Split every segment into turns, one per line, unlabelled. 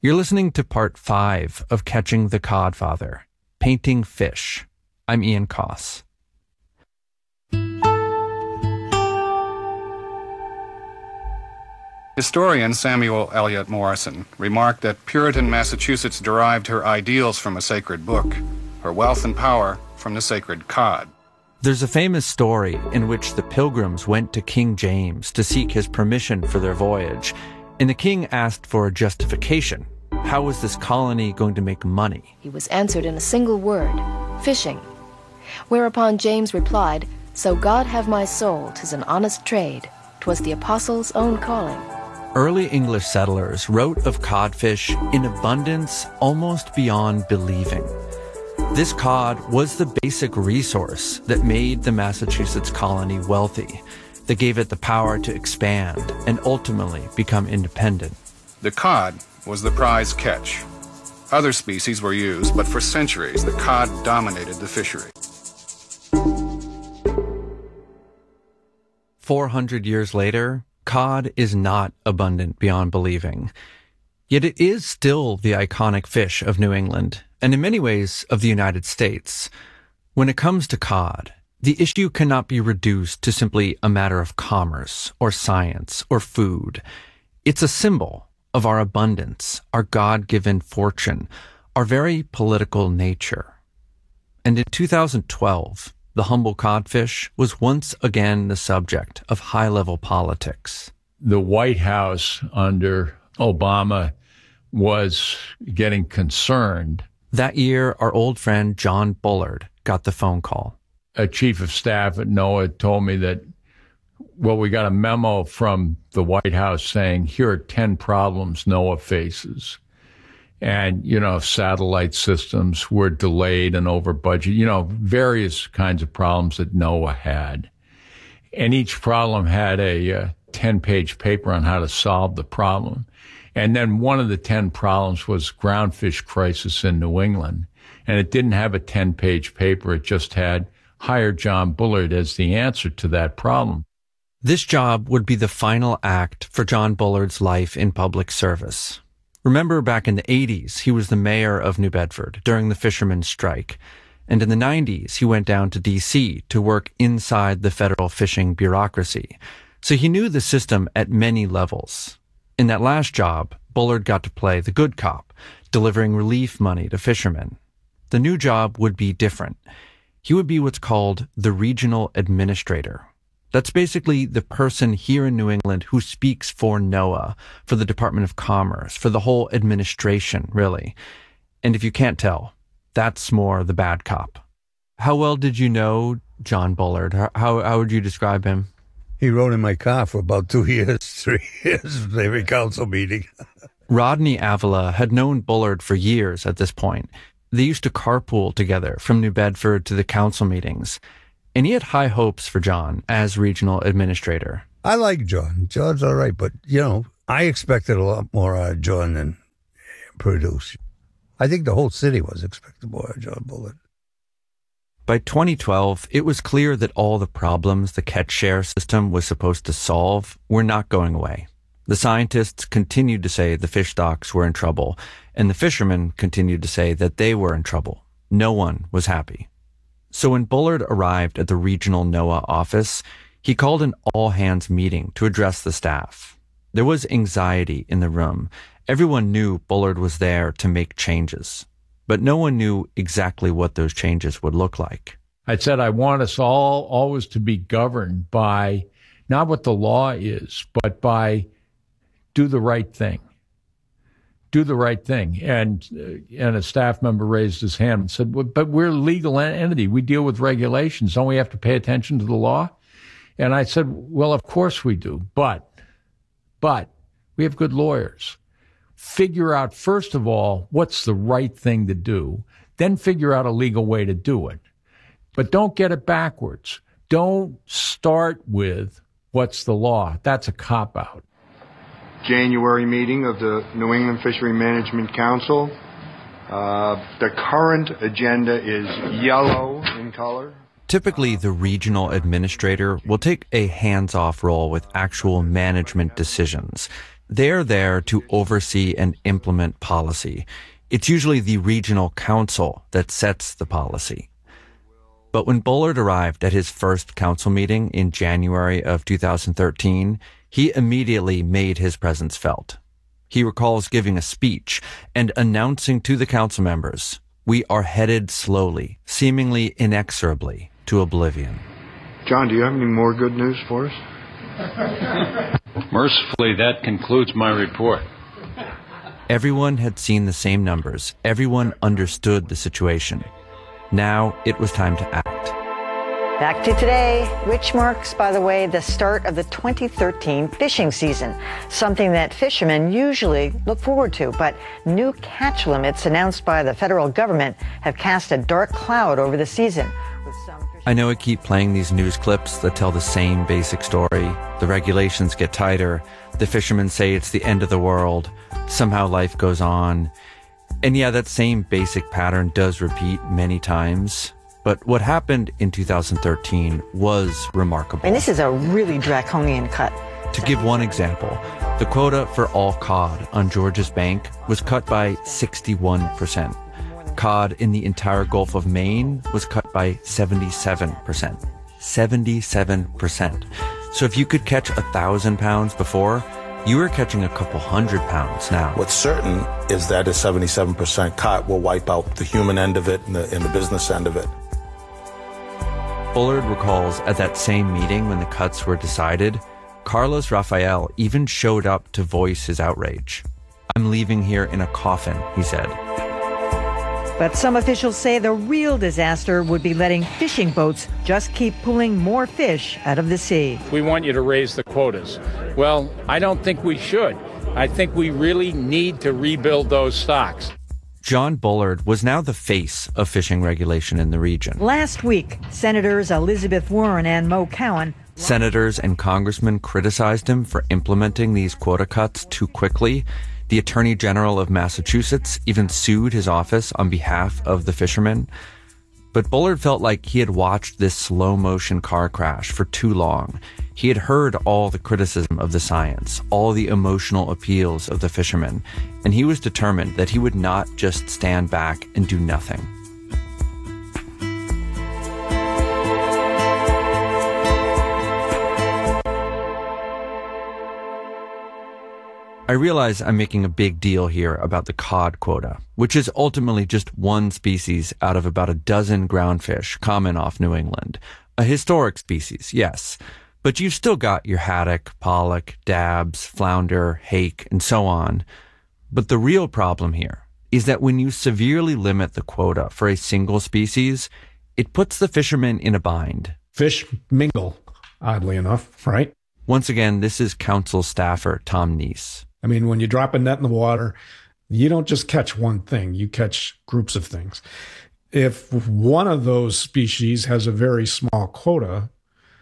You're listening to part 5 of Catching the Codfather, Painting Fish. I'm Ian Coss.
Historian Samuel Eliot Morison remarked that Puritan Massachusetts derived her ideals from a sacred book, her wealth and power from the sacred cod.
There's a famous story in which the Pilgrims went to King James to seek his permission for their voyage, and the king asked for a justification. How was this colony going to make money?
He was answered in a single word, fishing. Whereupon James replied, "So God have my soul, 'tis an honest trade. 'Twas the apostles' own calling."
Early English settlers wrote of codfish in abundance almost beyond believing. This cod was the basic resource that made the Massachusetts colony wealthy, that gave it the power to expand and ultimately become independent.
The cod was the prize catch. Other species were used, but for centuries the cod dominated the fishery.
400 years later, cod is not abundant beyond believing. Yet it is still the iconic fish of New England, and in many ways of the United States. When it comes to cod, the issue cannot be reduced to simply a matter of commerce or science or food. It's a symbol of our abundance, our God-given fortune, our very political nature. And in 2012, the humble codfish was once again the subject of high-level politics.
The White House under Obama was getting concerned.
That year, our old friend John Bullard got the phone call.
A chief of staff at NOAA told me that, well, we got a memo from the White House saying, here are 10 problems NOAA faces. And, satellite systems were delayed and over budget, various kinds of problems that NOAA had. And each problem had a 10-page paper on how to solve the problem. And then one of the 10 problems was groundfish crisis in New England. And it didn't have a 10-page paper. It just had hire John Bullard as the answer to that problem.
This job would be the final act for John Bullard's life in public service. Remember, back in the 80s, he was the mayor of New Bedford during the fishermen's strike. And in the 90s, he went down to D.C. to work inside the federal fishing bureaucracy. So he knew the system at many levels. In that last job, Bullard got to play the good cop, delivering relief money to fishermen. The new job would be different. He would be what's called the regional administrator. That's basically the person here in New England who speaks for NOAA, for the Department of Commerce, for the whole administration, really. And if you can't tell, that's more the bad cop. How well did you know John Bullard? How would you describe him?
He rode in my car for about 2 years, 3 years, every council meeting.
Rodney Avila had known Bullard for years at this point. They used to carpool together from New Bedford to the council meetings. And he had high hopes for John as regional administrator.
I like John. John's all right, but, I expected a lot more out of John than produced. I think the whole city was expecting more out of John Bullard.
By 2012, it was clear that all the problems the catch-share system was supposed to solve were not going away. The scientists continued to say the fish stocks were in trouble, and the fishermen continued to say that they were in trouble. No one was happy. So when Bullard arrived at the regional NOAA office, he called an all-hands meeting to address the staff. There was anxiety in the room. Everyone knew Bullard was there to make changes, but no one knew exactly what those changes would look like.
I said, I want us all always to be governed by not what the law is, but by do the right thing. Do the right thing. And a staff member raised his hand and said, but we're a legal entity. We deal with regulations. Don't we have to pay attention to the law? And I said, well, of course we do. But we have good lawyers. Figure out, first of all, what's the right thing to do. Then figure out a legal way to do it. But don't get it backwards. Don't start with what's the law. That's a cop-out.
January meeting of the New England Fishery Management Council. The current agenda is yellow in color.
Typically, the regional administrator will take a hands-off role with actual management decisions. They're there to oversee and implement policy. It's usually the regional council that sets the policy. But when Bullard arrived at his first council meeting in January of 2013, he immediately made his presence felt. He recalls giving a speech and announcing to the council members, "We are headed slowly, seemingly inexorably, to oblivion."
John, do you have any more good news for us?
Mercifully, that concludes my report.
Everyone had seen the same numbers. Everyone understood the situation. Now it was time to act.
Back to today, which marks, by the way, the start of the 2013 fishing season, something that fishermen usually look forward to. But new catch limits announced by the federal government have cast a dark cloud over the season.
I know I keep playing these news clips that tell the same basic story. The regulations get tighter. The fishermen say it's the end of the world. Somehow life goes on. And yeah, that same basic pattern does repeat many times. But what happened in 2013 was remarkable.
And this is a really draconian cut.
To give one example, the quota for all cod on Georges Bank was cut by 61%. Cod in the entire Gulf of Maine was cut by 77%. 77%. So if you could catch 1,000 pounds before, you were catching a couple hundred pounds now.
What's certain is that a 77% cut will wipe out the human end of it and the business end of it.
Bullard recalls at that same meeting when the cuts were decided, Carlos Rafael even showed up to voice his outrage. "I'm leaving here in a coffin," he said.
But some officials say the real disaster would be letting fishing boats just keep pulling more fish out of the sea.
We want you to raise the quotas. Well, I don't think we should. I think we really need to rebuild those stocks.
John Bullard was now the face of fishing regulation in the region.
Last week, Senators Elizabeth Warren and Mo Cowan.
Senators and congressmen criticized him for implementing these quota cuts too quickly. The Attorney General of Massachusetts even sued his office on behalf of the fishermen. But Bullard felt like he had watched this slow-motion car crash for too long. He had heard all the criticism of the science, all the emotional appeals of the fishermen, and he was determined that he would not just stand back and do nothing. I realize I'm making a big deal here about the cod quota, which is ultimately just one species out of about a dozen groundfish common off New England. A historic species, yes, but you've still got your haddock, pollock, dabs, flounder, hake, and so on. But the real problem here is that when you severely limit the quota for a single species, it puts the fishermen in a bind.
Fish mingle, oddly enough, right?
Once again, this is council staffer Tom Neese.
I mean, when you drop a net in the water, you don't just catch one thing, you catch groups of things. If one of those species has a very small quota,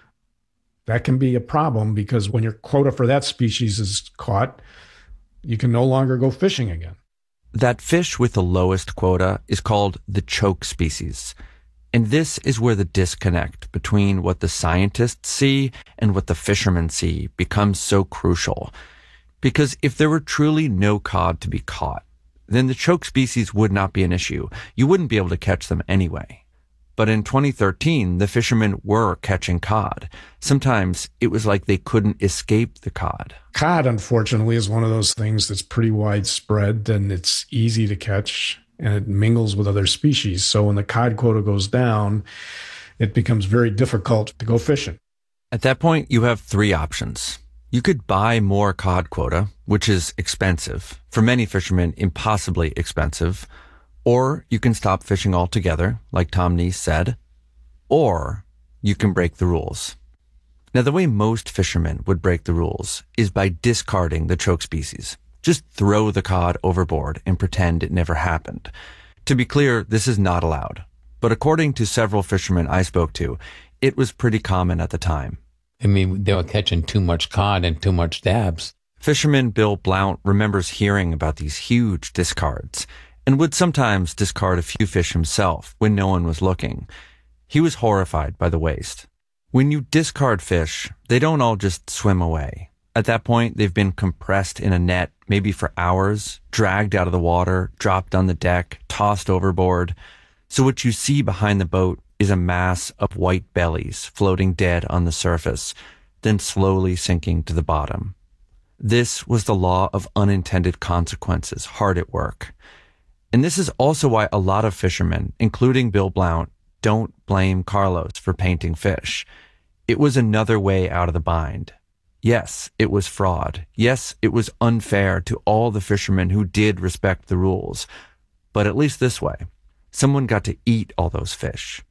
that can be a problem because when your quota for that species is caught, you can no longer go fishing again.
That fish with the lowest quota is called the choke species. And this is where the disconnect between what the scientists see and what the fishermen see becomes so crucial. Because if there were truly no cod to be caught, then the choke species would not be an issue. You wouldn't be able to catch them anyway. But in 2013, the fishermen were catching cod. Sometimes it was like they couldn't escape the cod.
Cod, unfortunately, is one of those things that's pretty widespread and it's easy to catch and it mingles with other species. So when the cod quota goes down, it becomes very difficult to go fishing.
At that point, you have three options. You could buy more cod quota, which is expensive, for many fishermen impossibly expensive, or you can stop fishing altogether, like Tom Neese said, or you can break the rules. Now, the way most fishermen would break the rules is by discarding the choke species. Just throw the cod overboard and pretend it never happened. To be clear, this is not allowed, but according to several fishermen I spoke to, it was pretty common at the time.
I mean, they were catching too much cod and too much dabs.
Fisherman Bill Blount remembers hearing about these huge discards and would sometimes discard a few fish himself when no one was looking. He was horrified by the waste. When you discard fish, they don't all just swim away. At that point, they've been compressed in a net, maybe for hours, dragged out of the water, dropped on the deck, tossed overboard. So what you see behind the boat is a mass of white bellies floating dead on the surface, then slowly sinking to the bottom. This was the law of unintended consequences hard at work. And this is also why a lot of fishermen, including Bill Blount, don't blame Carlos for painting fish. It was another way out of the bind. Yes, it was fraud. Yes, it was unfair to all the fishermen who did respect the rules. But at least this way, someone got to eat all those fish.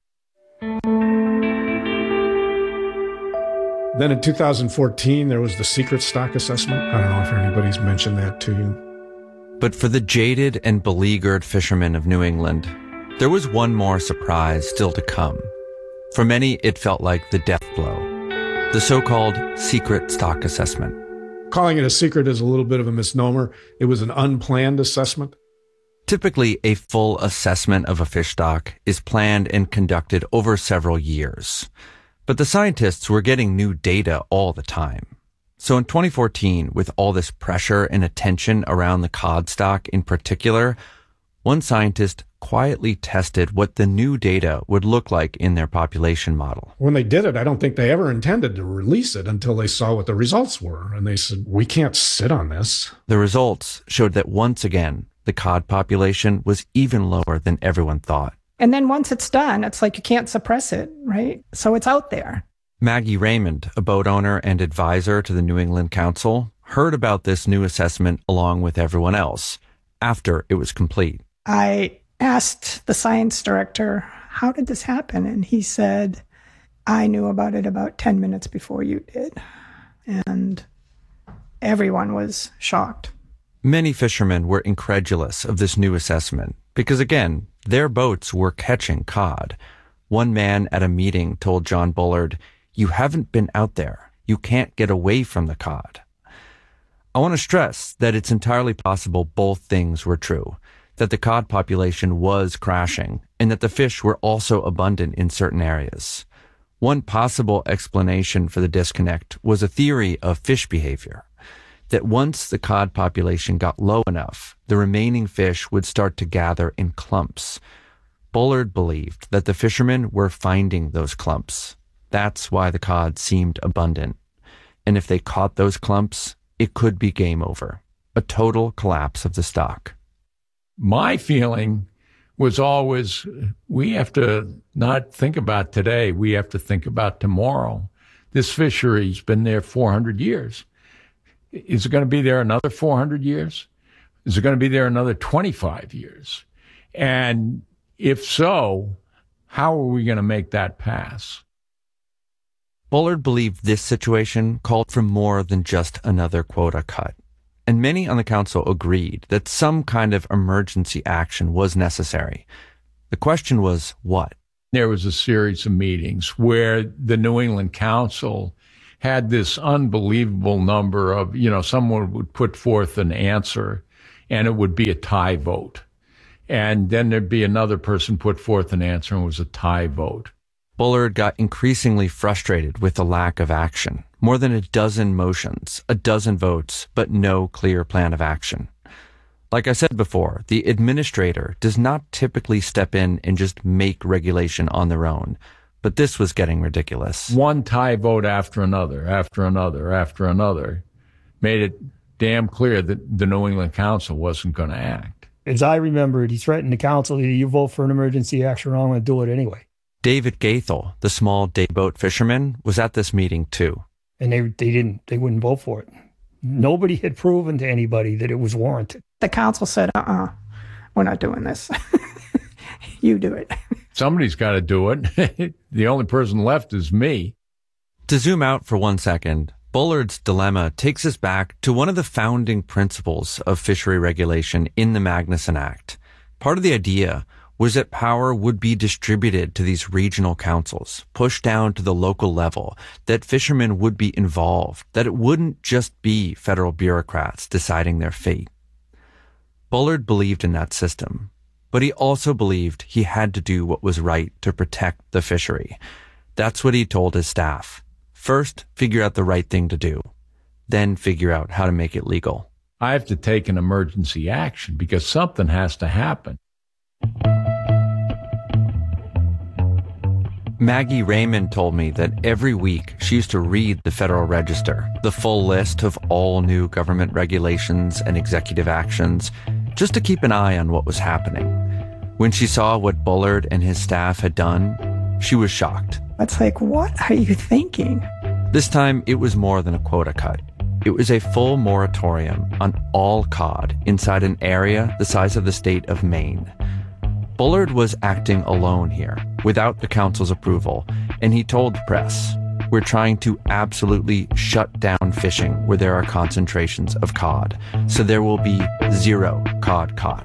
Then in 2014, there was the secret stock assessment. I don't know if anybody's mentioned that to you.
But for the jaded and beleaguered fishermen of New England, there was one more surprise still to come. For many, it felt like the death blow. The so-called secret stock assessment.
Calling it a secret is a little bit of a misnomer. It was an unplanned assessment.
Typically, a full assessment of a fish stock is planned and conducted over several years. But the scientists were getting new data all the time. So in 2014, with all this pressure and attention around the cod stock in particular, one scientist quietly tested what the new data would look like in their population model.
When they did it, I don't think they ever intended to release it until they saw what the results were. And they said, we can't sit on this.
The results showed that once again, the cod population was even lower than everyone thought.
And then once it's done, it's like you can't suppress it, right? So it's out there.
Maggie Raymond, a boat owner and advisor to the New England Council, heard about this new assessment along with everyone else after it was complete.
I asked the science director, how did this happen? And he said, I knew about it about 10 minutes before you did. And everyone was shocked.
Many fishermen were incredulous of this new assessment because, again, their boats were catching cod. One man at a meeting told John Bullard, "You haven't been out there. You can't get away from the cod." I want to stress that it's entirely possible both things were true, that the cod population was crashing and that the fish were also abundant in certain areas. One possible explanation for the disconnect was a theory of fish behavior, that once the cod population got low enough, the remaining fish would start to gather in clumps. Bullard believed that the fishermen were finding those clumps. That's why the cod seemed abundant. And if they caught those clumps, it could be game over, a total collapse of the stock.
My feeling was always, we have to not think about today. We have to think about tomorrow. This fishery's been there 400 years. Is it going to be there another 400 years? Is it going to be there another 25 years? And if so, how are we going to make that pass?
Bullard believed this situation called for more than just another quota cut. And many on the council agreed that some kind of emergency action was necessary. The question was what?
There was a series of meetings where the New England Council had this unbelievable number of, someone would put forth an answer and it would be a tie vote. And then there'd be another person put forth an answer and it was a tie vote.
Bullard got increasingly frustrated with the lack of action. More than a dozen motions, a dozen votes, but no clear plan of action. Like I said before, the administrator does not typically step in and just make regulation on their own. But this was getting ridiculous.
One tie vote after another, made it damn clear that the New England Council wasn't going to act.
As I remember it, he threatened the council, either you vote for an emergency action or I'm going to do it anyway.
David Gaithel, the small day boat fisherman, was at this meeting too.
And they wouldn't vote for it. Nobody had proven to anybody that it was warranted.
The council said, we're not doing this. You do it.
Somebody's got to do it. The only person left is me.
To zoom out for 1 second, Bullard's dilemma takes us back to one of the founding principles of fishery regulation in the Magnuson Act. Part of the idea was that power would be distributed to these regional councils, pushed down to the local level, that fishermen would be involved, that it wouldn't just be federal bureaucrats deciding their fate. Bullard believed in that system, but he also believed he had to do what was right to protect the fishery. That's what he told his staff. First, figure out the right thing to do. then figure out how to make it legal.
I have to take an emergency action because something has to happen.
Maggie Raymond told me that every week she used to read the Federal Register, the full list of all new government regulations and executive actions, just to keep an eye on what was happening. When she saw what Bullard and his staff had done, she was shocked.
It's like, what are you thinking?
This time, it was more than a quota cut. It was a full moratorium on all cod inside an area the size of the state of Maine. Bullard was acting alone here, without the council's approval, and he told the press, "We're trying to absolutely shut down fishing where there are concentrations of cod, so there will be 0 cod caught."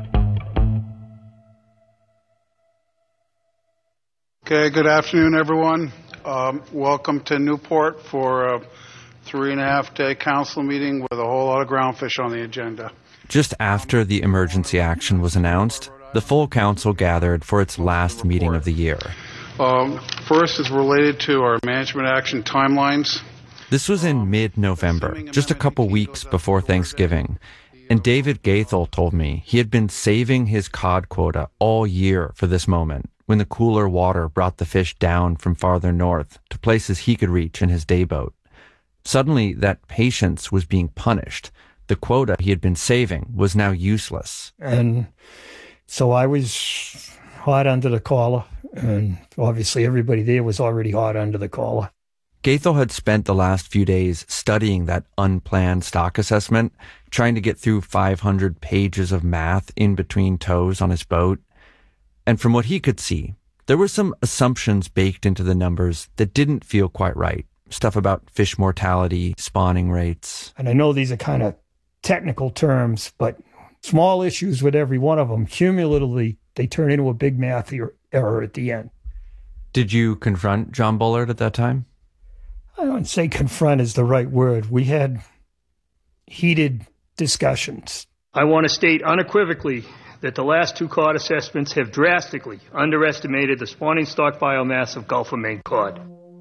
Okay, good afternoon, everyone. Welcome to Newport for a 3.5-day council meeting with a whole lot of groundfish on the agenda.
Just after the emergency action was announced, the full council gathered for its last meeting of the year.
First is related to our management action timelines.
This was in mid-November, just a couple weeks before Thanksgiving, and David Gaithel told me he had been saving his cod quota all year for this moment, when the cooler water brought the fish down from farther north to places he could reach in his dayboat. Suddenly, that patience was being punished. The quota he had been saving was now useless.
And so I was hot under the collar, and obviously everybody there was already hot under the collar.
Gaithel had spent the last few days studying that unplanned stock assessment, trying to get through 500 pages of math in between tows on his boat. And from what he could see, there were some assumptions baked into the numbers that didn't feel quite right. Stuff about fish mortality, spawning rates.
And I know these are kind of technical terms, but small issues with every one of them, cumulatively, they turn into a big math error at the end.
Did you confront John Bullard at that time?
I don't say confront is the right word. We had heated discussions. I want to state unequivocally that the last 2 cod assessments have drastically underestimated the spawning stock biomass of Gulf of Maine cod.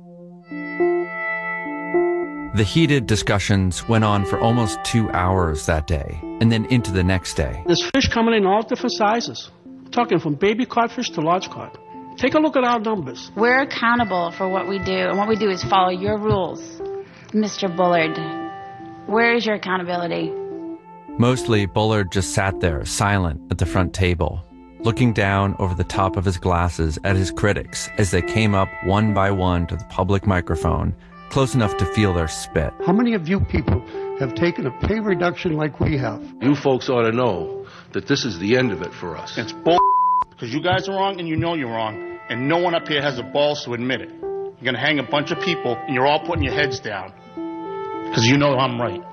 The heated discussions went on for almost 2 hours that day, and then into the next day.
There's fish coming in all different sizes. We're talking from baby codfish to large cod. Take a look at our numbers.
We're accountable for what we do, and what we do is follow your rules. Mr. Bullard, where is your accountability?
Mostly, Bullard just sat there, silent at the front table, looking down over the top of his glasses at his critics as they came up one by one to the public microphone, close enough to feel their spit.
How many of you people have taken a pay reduction like we have?
You folks ought to know that this is the end of it for us.
It's bull, because you guys are wrong and you know you're wrong, and no one up here has the balls to admit it. You're going to hang a bunch of people, and you're all putting your heads down, because you know I'm right.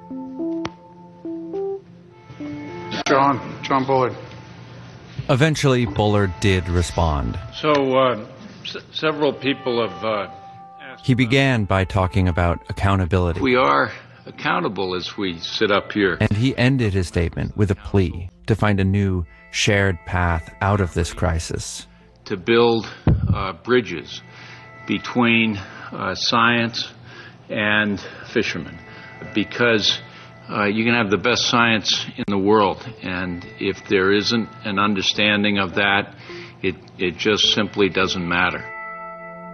John Bullard.
Eventually, Bullard did respond.
So, several people have
He began by talking about accountability.
We are accountable as we sit up here.
And he ended his statement with a plea to find a new shared path out of this crisis.
To build bridges between science and fishermen, because you can have the best science in the world, and if there isn't an understanding of that, it just simply doesn't matter.